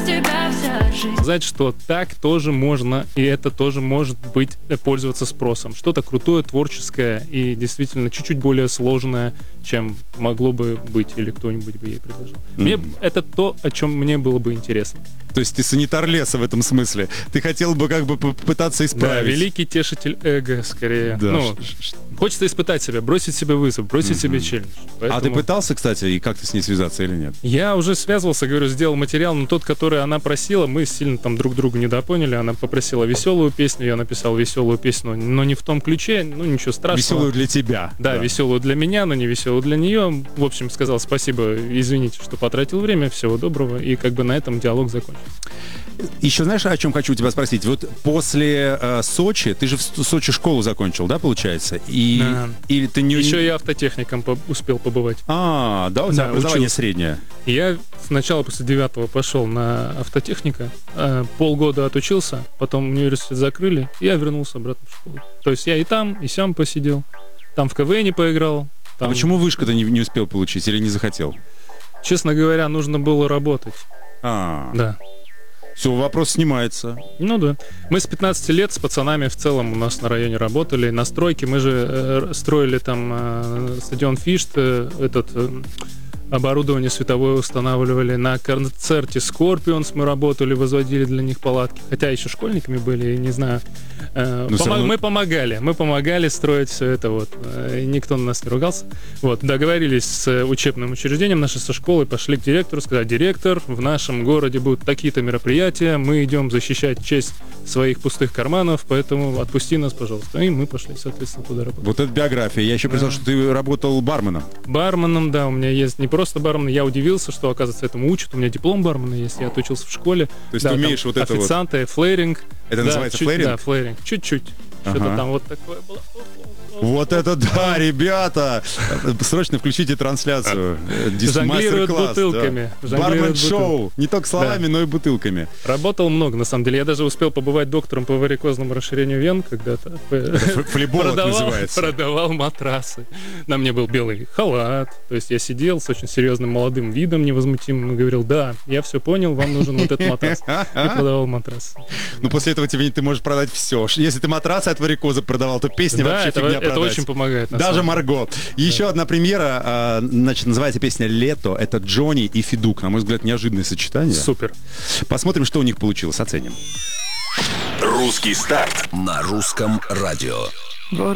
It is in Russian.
тебя вся жизнь. Сказать, что так тоже можно, и это тоже может быть пользоваться спросом. Что-то крутое, творческое и действительно чуть-чуть более сложное, чем могло бы быть, или кто-нибудь бы ей предложил. Мне это то, о чем мне было бы интересно. То есть ты санитар леса в этом смысле. Ты хотел бы как бы попытаться исправить. Да, великий тешитель эго, скорее. Да. Ну, хочется испытать себя, бросить себе вызов, бросить себе челлендж. Поэтому... А ты пытался, кстати, и как-то с ней связаться или нет? Я уже связывался, говорю, сделал материал, но тот, который она просила, мы сильно там друг друга недопоняли. Она попросила веселую песню, я написал веселую песню, но не в том ключе, ну ничего страшного. Веселую для тебя. Да, веселую для меня, но не веселую для нее. В общем, сказал спасибо, извините, что потратил время, всего доброго, и как бы на этом диалог закончился. Еще знаешь, о чем хочу у тебя спросить? Вот после Сочи, ты же в Сочи школу закончил, да, получается? Да. Или ты не... Еще и автотехником успел побывать. Да, у тебя образование учился. среднее. Я сначала после 9-го пошел на автотехника, полгода отучился, потом университет закрыли, и я вернулся обратно в школу. То есть я и там, и сям посидел, там в КВНе поиграл. Там... А почему вышку-то не успел получить или не захотел? Честно говоря, нужно было работать. Да. Все, вопрос снимается. Ну да. Мы с 15 лет с пацанами в целом у нас на районе работали. На стройке мы же строили там стадион Фишт, оборудование световое устанавливали. На концерте Scorpions мы работали, возводили для них палатки. Хотя еще школьниками были, не знаю. Мы помогали строить все это. Вот. Никто на нас не ругался. Вот. Договорились с учебным учреждением нашей со школы, пошли к директору, сказали: директор, в нашем городе будут такие-то мероприятия, мы идем защищать честь своих пустых карманов, поэтому отпусти нас, пожалуйста. И мы пошли, соответственно, туда работать. Вот это биография. Я еще представил, что ты работал барменом. Барменом, да, у меня есть не просто бармен. Я удивился, что, оказывается, этому учат. У меня диплом бармена есть, я отучился в школе. То есть ты умеешь вот это вот... Официанты, флэринг. Это называется флэринг? Да, флэринг. Чуть-чуть. Что-то там вот такое было. Вот это да, ребята! Срочно включите трансляцию. Жонглируют бутылками. Да. Бармен-шоу. Не только словами, но и бутылками. Работал много, на самом деле. Я даже успел побывать доктором по варикозному расширению вен когда-то. Флеболог называется. Продавал матрасы. На мне был белый халат. То есть я сидел с очень серьезным молодым видом, невозмутимым, и говорил: да, я все понял, вам нужен вот этот матрас. И продавал матрас. Ну, после этого тебе ты можешь продать все. Если ты матрасы от варикоза продавал, то песни вообще фигня продать. Это очень помогает. Даже Марго. Еще одна премьера, значит, называется песня «Лето». Это Джонни и Федук. На мой взгляд, неожиданное сочетание. Супер. Посмотрим, что у них получилось. Оценим. Русский старт на русском радио.